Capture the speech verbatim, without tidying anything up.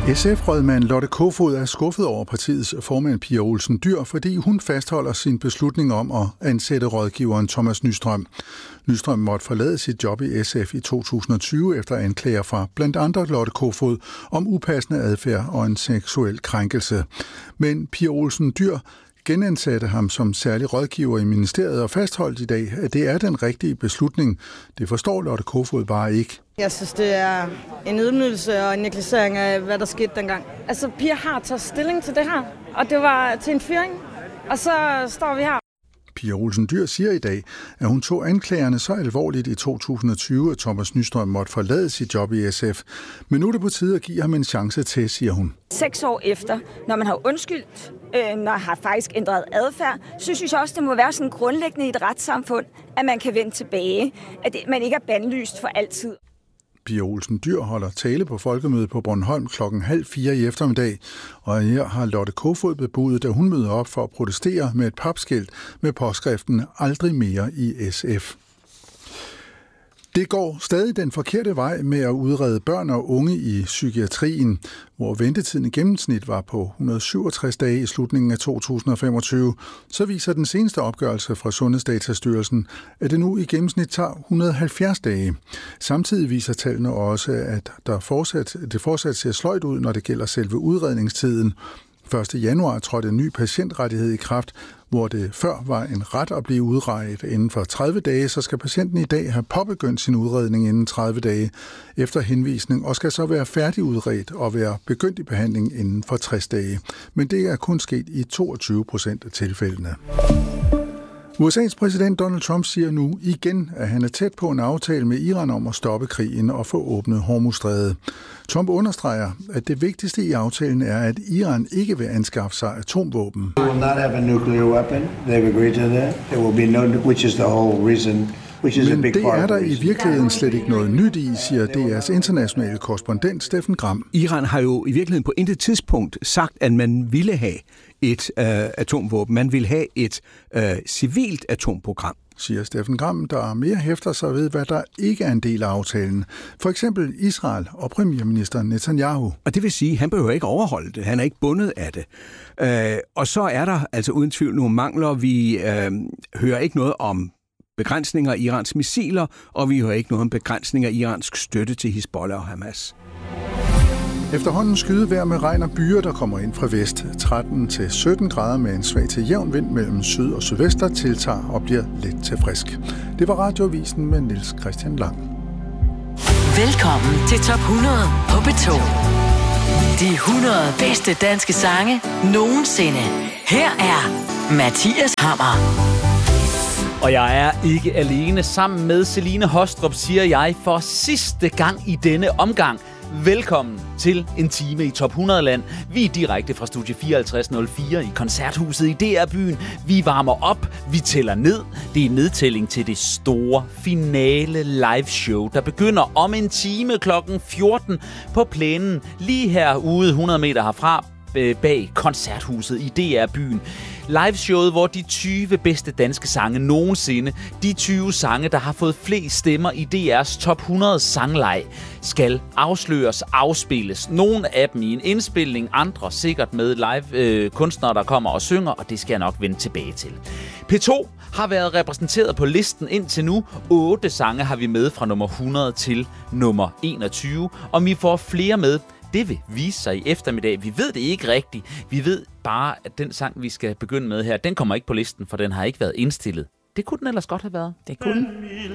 S F-rådmand Lotte Kofod er skuffet over partiets formand Pia Olsen Dyhr, fordi hun fastholder sin beslutning om at ansætte rådgiveren Thomas Nystrøm. Nystrøm måtte forlade sit job i S F i to tusind og tyve efter anklager fra blandt andre Lotte Kofod om upassende adfærd og en seksuel krænkelse. Men Pia Olsen Dyhr genansatte ham som særlig rådgiver i ministeriet og fastholdt i dag, at det er den rigtige beslutning. Det forstår Lotte Kofod bare ikke. Jeg synes, det er en ydmygelse og en negligering af, hvad der skete dengang. Altså, Pia har taget stilling til det her, og det var til en fyring, og så står vi her. Pia Olsen Dyhr siger i dag, at hun tog anklagerne så alvorligt i to tusind og tyve, at Thomas Nystrøm måtte forlade sit job i S F. Men nu er det på tide at give ham en chance til, siger hun. Seks år efter, når man har undskyldt, øh, når man har faktisk ændret adfærd, så synes jeg også, det må være sådan grundlæggende i et retssamfund, at man kan vende tilbage. At man ikke er bandlyst for altid. Pia Olsen Dyhr holder tale på folkemødet på Bornholm klokken halv fire i eftermiddag, og her har Lotte Kofod bebudet, at hun møder op for at protestere med et papskilt med påskriften "Aldrig mere i S F". Det går stadig den forkerte vej med at udrede børn og unge i psykiatrien, hvor ventetiden i gennemsnit var på et hundrede og syvogtres dage i slutningen af to tusind og femogtyve. Så viser den seneste opgørelse fra Sundhedsdatastyrelsen, at det nu i gennemsnit tager et hundrede og halvfjerds dage. Samtidig viser tallene også, at der fortsat, det fortsat ser sløjt ud, når det gælder selve udredningstiden. første januar trådte en ny patientrettighed i kraft, hvor det før var en ret at blive udredt inden for tredive dage, så skal patienten i dag have påbegyndt sin udredning inden tredive dage efter henvisning, og skal så være færdigudredt og være begyndt i behandling inden for tres dage. Men det er kun sket i toogtyve procent af tilfældene. U S A's præsident Donald Trump siger nu igen, at han er tæt på en aftale med Iran om at stoppe krigen og få åbnet Hormuzstrædet. Trump understreger, at det vigtigste i aftalen er, at Iran ikke vil anskaffe sig atomvåben. We will not have a nuclear weapon. They've agreed to that. There will be no, which is the whole reason. Men det er der i virkeligheden slet ikke noget nyt i, siger D R's internationale korrespondent Steffen Gram. Iran har jo i virkeligheden på intet tidspunkt sagt, at man ville have et øh, atomvåben. Man ville have et øh, civilt atomprogram, siger Steffen Gram, der mere hæfter sig ved, hvad der ikke er en del af aftalen. For eksempel Israel og premierminister Netanyahu. Og det vil sige, at han behøver ikke overholde det. Han er ikke bundet af det. Øh, og så er der altså uden tvivl nogle mangler. Vi øh, hører ikke noget om begrænsninger af Irans missiler, og vi hører ikke noget om begrænsninger af iransk støtte til Hizbollah og Hamas. Efterhånden skydevejr med regn og byer, der kommer ind fra vest. tretten til sytten grader med en svag til jævn vind mellem syd og sydvest, der tiltager og bliver lidt til frisk. Det var Radioavisen med Niels Christian Lang. Velkommen til Top hundrede på B to. De hundrede bedste danske sange nogensinde. Her er Mathias Hammer. Og jeg er ikke alene. Sammen med Celine Hostrup siger jeg for sidste gang i denne omgang, velkommen til en time i Top hundrede-land. Vi er direkte fra Studie fireoghalvtreds nul fire i Koncerthuset i D R-byen. Vi varmer op, vi tæller ned. Det er nedtælling til det store finale liveshow, der begynder om en time klokken fjorten på plænen lige herude hundrede meter herfra bag Koncerthuset i D R-byen. Liveshowet, hvor de tyve bedste danske sange nogensinde, de tyve sange, der har fået flest stemmer i D R's Top hundrede sangleg, skal afsløres, afspilles. Nogle af dem i en indspilning, andre sikkert med live øh, kunstnere, der kommer og synger, og det skal jeg nok vende tilbage til. P to har været repræsenteret på listen indtil nu. Otte sange har vi med fra nummer hundrede til nummer enogtyve, og vi får flere med. Det vil vise sig i eftermiddag. Vi ved det ikke rigtigt. Vi ved bare, at den sang, vi skal begynde med her, den kommer ikke på listen, for den har ikke været indstillet. Det kunne den ellers godt have været. Det kunne den.